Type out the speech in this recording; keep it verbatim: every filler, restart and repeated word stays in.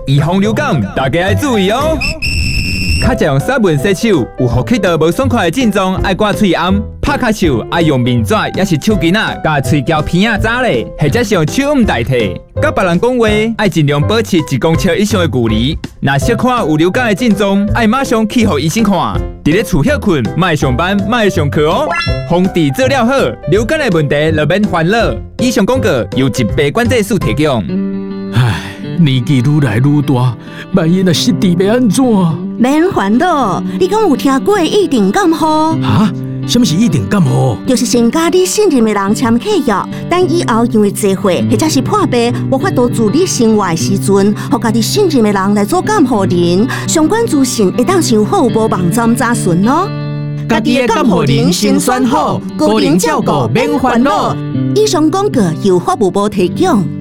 预防流感，大家要注意哦。较常用沙文洗手，有呼吸道无爽快的症状，爱刮喙暗；拍咳嗽爱用面纸，也是手巾仔甲喙胶片仔扎咧，或者是用手捂代替。甲别人讲话，爱尽量保持一公尺以上的距离。若小看有流感的症状，爱马上去互医生看。伫咧厝歇困，莫上班，莫上课哦。防治做了好，流感的问题就免烦恼。以上广告由疾病管制署提供。 唉，年纪愈来愈大，万一若失智要安怎？ 免烦恼，你讲有听过一定感冒？ 哈？什么是一定感冒？ 就是先甲你信任的人签契约，等以后因为聚会或者是破病，无法度自理生活的时阵，互家己信任的人来做监护人。相关资讯会当上服务部网站查询哦。 家己的监护人先选好，个人照顾免烦恼。 以上广告由服务部提供。